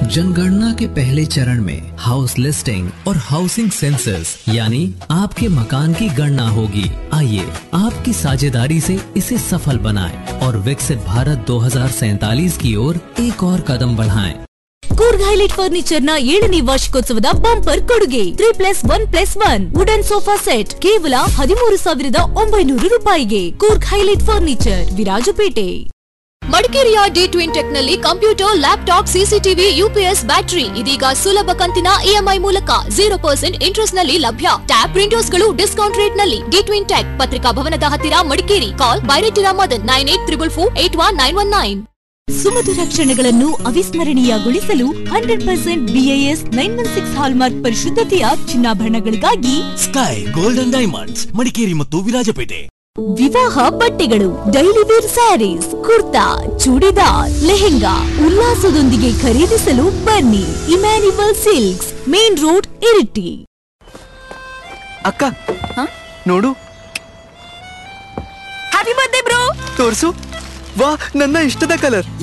जनगणना के पहले चरण में हाउस लिस्टिंग और हाउसिंग सेंसस यानी आपके मकान की गणना होगी। आइए आपकी साझेदारी से इसे सफल बनाएं और विकसित भारत 2047 की ओर एक और कदम बढ़ाएं। ಕೂರ್ಗ್ ಹೈಲೈಟ್ ಫರ್ನಿಚರ್ ನ 7ನೇ ವಾರ್ಷಿಕೋತ್ಸವದ ಬಂಪರ್ ಕೊಡುಗೆ 3+1+1 ವುಡನ್ ಸೋಫಾ ಸೆಟ್ ಕೇವಲ 13,900 ರೂಪಾಯಿಗೆ। Coorg highlight furniture, Virajpet. ಮಡಿಕೇರಿಯ D-Twin Tech ನಲ್ಲಿ computer, laptop, CCTV, UPS, battery ಇದೀಗ ಸುಲಭ ಕಂತಿನ EMI ಮೂಲಕ 0% ಇಂಟ್ರೆಸ್ಟ್ ನಲ್ಲಿ ಲಭ್ಯ। ಟ್ಯಾಬ್ ಪ್ರಿಂಟರ್ಸ್ ಗಳು ಡಿಸ್ಕೌಂಟ್ ರೇಟ್ ನಲ್ಲಿ। D-Twin Tech ಪತ್ರಿಕಾ ಭವನದ ಹತ್ತಿರ, ಮಡಿಕೇರಿ। ಕಾಲ್ ಬೈರೇಟಿರಾ ಮದನ್ 9844481919। ಸುಮಧುರ ಕ್ಷಣಗಳನ್ನು ಅವಿಸ್ಮರಣೀಯಗೊಳಿಸಲು 100% BIS 916 hallmark ಪರಿಶುದ್ಧತೆಯ ಚಿನ್ನಾಭರಣಗಳಿಗಾಗಿ sky golden diamonds, Madikeri ಮತ್ತು ವಿರಾಜಪೇಟೆ। ವಿವಾಹ ಬಟ್ಟೆಗಳು, ಡೈಲಿ ವೇರ್ ಸ್ಯಾರೀಸ್, ಕುರ್ತಾ, ಚೂಡಿದಾರ್, ಲೆಹೆಂಗಾ ಉಲ್ಲಾಸದೊಂದಿಗೆ ಖರೀದಿಸಲು ಬನ್ನಿ Emmanuel silks, main road, Iritty. ಅಕ್ಕ ನೋಡು, ಹ್ಯಾಪಿ ಬರ್ತ್ಡೇ ಬ್ರೋ। ತೋರ್ಸು, ವಾ ನನ್ನ ಇಷ್ಟದ ಕಲರ್।